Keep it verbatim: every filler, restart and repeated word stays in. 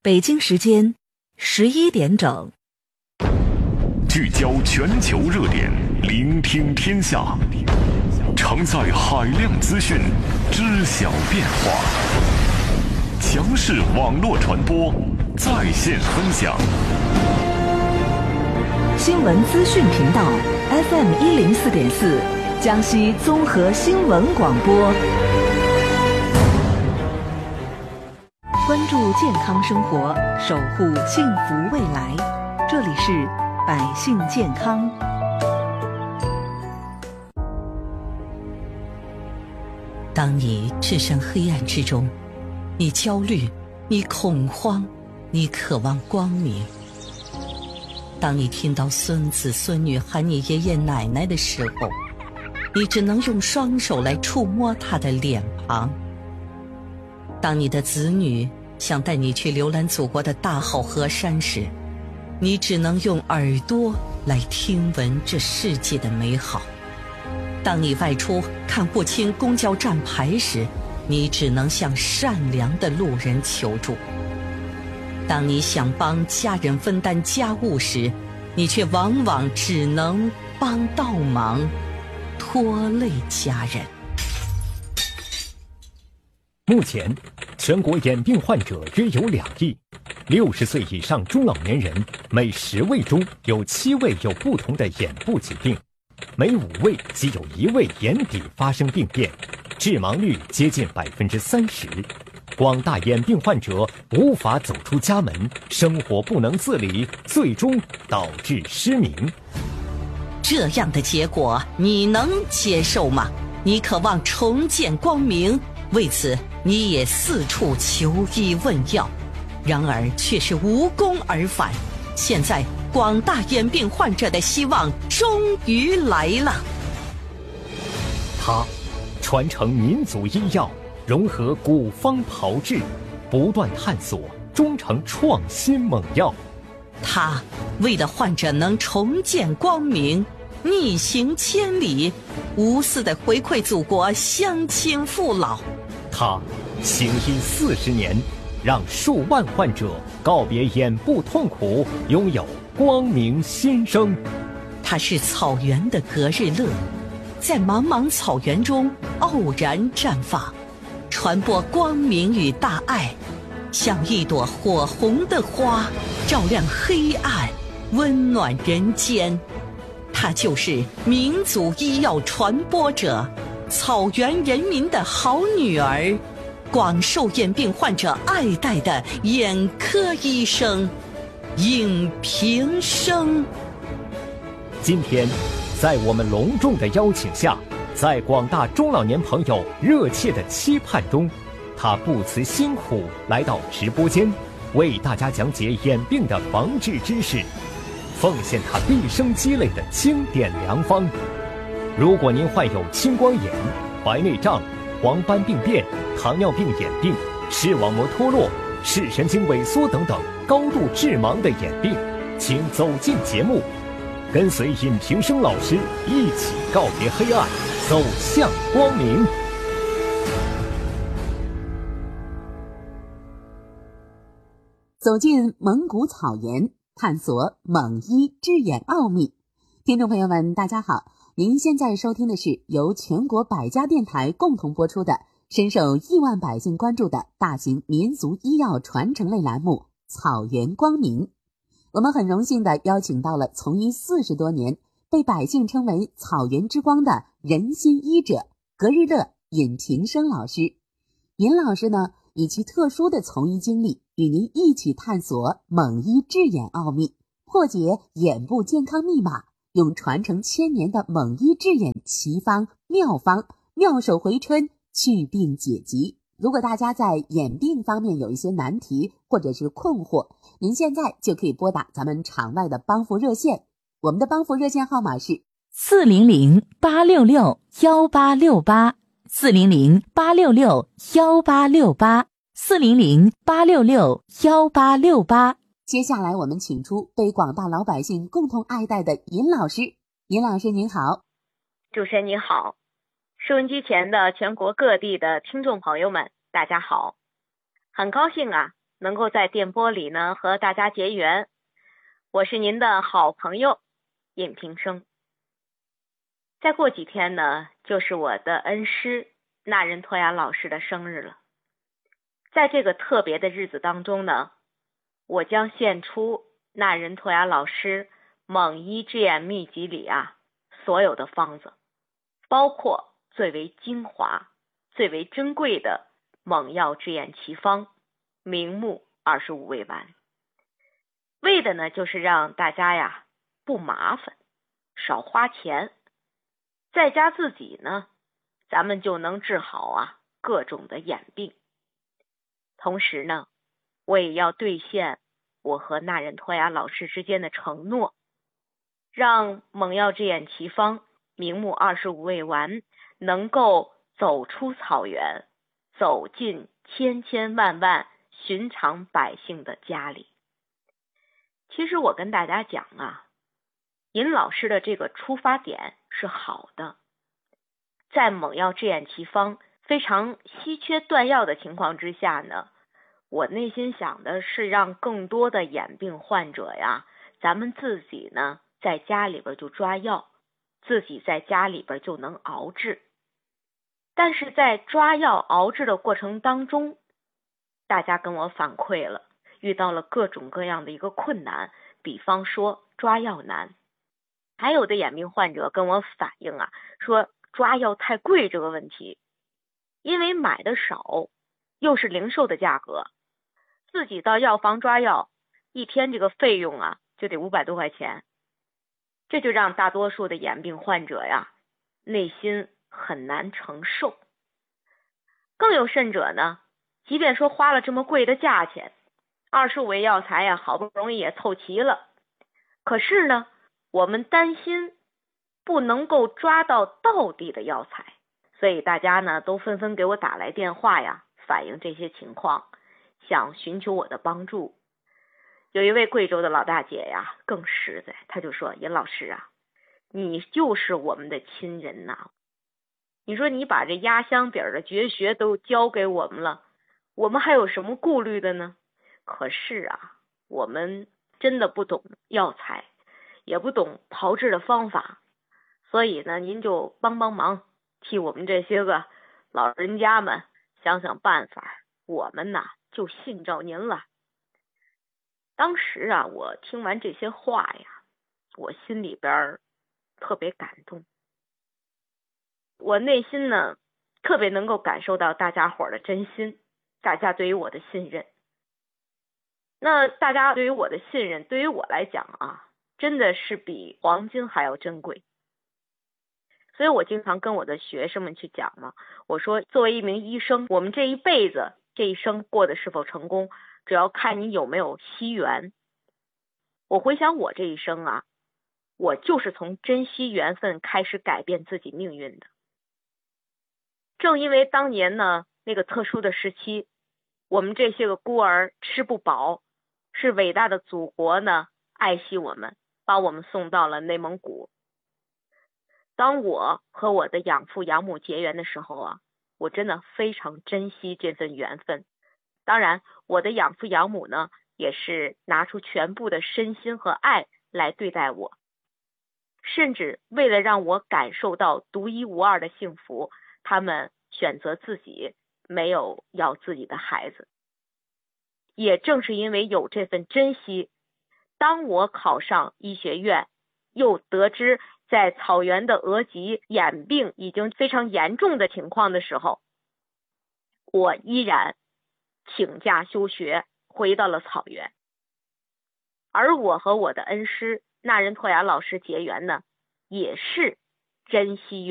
北京时间十一点整。 聚焦全球热点，聆听天下，承载海量资讯，知晓变化。强势网络传播，在线分享。 新闻资讯频道 F M 一零四点四，江西综合新闻广播。关注健康生活，守护幸福未来。这里是百姓健康。当你置身黑暗之中，你焦虑，你恐慌，你渴望光明。当你听到孙子孙女喊你爷爷奶奶的时候，你只能用双手来触摸他的脸庞。当你的子女想带你去浏览祖国的大好河山时，你只能用耳朵来听闻这世界的美好。当你外出看不清公交站牌时，你只能向善良的路人求助。当你想帮家人分担家务时，你却往往只能帮倒忙，拖累家人。 目前，全国眼病患者约有两亿，六十岁以上中老年人每十位中有七位有不同的眼部疾病，每五位即有一位眼底发生病变，致盲率接近百分之三十。广大眼病患者无法走出家门，生活不能自理，最终导致失明。 这样的结果你能接受吗？你渴望重见光明，为此你也四处求医问药，然而却是无功而返。现在广大眼病患者的希望终于来了。 他传承民族医药，融合古方炮制，不断探索，终成创新猛药。 他为了患者能重见光明，逆行千里，无私地回馈祖国乡亲父老。 他行医四十年，让数万患者告别眼部痛苦，拥有光明新生。 他是草原的格日乐，在茫茫草原中傲然绽放，传播光明与大爱，像一朵火红的花，照亮黑暗，温暖人间。他就是民族医药传播者，草原人民的好女儿，广受眼病患者爱戴的眼科医生尹平生。 今天在我们隆重的邀请下，在广大中老年朋友热切的期盼中，他不辞辛苦来到直播间，为大家讲解眼病的防治知识，奉献他毕生积累的经典良方。如果您患有青光眼、白内障、黄斑病变、糖尿病眼病、视网膜脱落、视神经萎缩等等高度致盲的眼病，请走进节目，跟随尹平生老师一起告别黑暗，走向光明。 走进蒙古草原，探索蒙医治眼奥秘。听众朋友们，大家好，您现在收听的是由全国百家电台共同播出的深受亿万百姓关注的大型民族医药传承类栏目《草原光明》。我们很荣幸地邀请到了从医四十多年，被百姓称为草原之光的人心医者格日乐尹平生老师。尹老师呢，以其特殊的从医经历，与您一起探索蒙医治眼奥秘，破解眼部健康密码，用传承千年的蒙医治眼奇方妙方，妙手回春，祛病解疾。如果大家在眼病方面有一些难题或者是困惑，您现在就可以拨打咱们场外的帮扶热线，我们的帮扶热线号码是四零零八六六幺八六八，四零零八六六幺八六八，四零零八六六幺八六八。 接下来我们请出被广大老百姓共同爱戴的尹老师。尹老师您好。 主持人您好，收音机前的全国各地的听众朋友们大家好，很高兴啊能够在电波里呢和大家结缘。我是您的好朋友尹平生。再过几天呢，就是我的恩师那仁托雅老师的生日了。在这个特别的日子当中呢，我将献出那仁托雅老师蒙医之眼秘籍里啊所有的方子，包括最为精华、最为珍贵的蒙药之眼奇方明目二十五味丸，为的呢就是让大家呀不麻烦，少花钱，在家自己呢咱们就能治好啊各种的眼病。同时呢，我也要兑现我和那仁托雅老师之间的承诺，让蒙药之眼奇方明目二十五味丸能够走出草原，走进千千万万寻常百姓的家里。其实我跟大家讲啊，尹老师的这个出发点是好的。在蒙药之眼奇方非常稀缺断药的情况之下呢，我内心想的是让更多的眼病患者呀，咱们自己呢在家里边就抓药，自己在家里边就能熬制。但是在抓药熬制的过程当中，大家跟我反馈了，遇到了各种各样的一个困难，比方说抓药难。还有的眼病患者跟我反映啊，说抓药太贵这个问题，因为买的少，又是零售的价格，自己到药房抓药，一天这个费用啊就得五百多块钱，这就让大多数的眼病患者呀内心很难承受。更有甚者呢，即便说花了这么贵的价钱，二十五味药材呀好不容易也凑齐了，可是呢我们担心不能够抓到道地的药材，所以大家呢都纷纷给我打来电话呀，反映这些情况，想寻求我的帮助。有一位贵州的老大姐呀更实在，她就说，尹老师啊，你就是我们的亲人呐，你说你把这压箱底儿的绝学都教给我们了，我们还有什么顾虑的呢？可是啊，我们真的不懂药材，也不懂炮制的方法，所以呢您就帮帮忙，替我们这些个老人家们想想办法，我们呐就信照您了。当时啊我听完这些话呀，我心里边特别感动，我内心呢特别能够感受到大家伙的真心，大家对于我的信任。那大家对于我的信任，对于我来讲啊，真的是比黄金还要珍贵。所以我经常跟我的学生们去讲嘛，我说作为一名医生，我们这一辈子这一生过得是否成功，主要看你有没有惜缘。我回想我这一生啊，我就是从珍惜缘分开始改变自己命运的。正因为当年呢那个特殊的时期，我们这些个孤儿吃不饱，是伟大的祖国呢爱惜我们，把我们送到了内蒙古。当我和我的养父养母结缘的时候啊，我真的非常珍惜这份缘分。当然我的养父养母呢也是拿出全部的身心和爱来对待我，甚至为了让我感受到独一无二的幸福，他们选择自己没有要自己的孩子。也正是因为有这份珍惜，当我考上医学院，又得知在草原的额吉眼病已经非常严重的情况的时候，我依然请假休学回到了草原。而我和我的恩师那仁托雅老师结缘呢，也是珍惜缘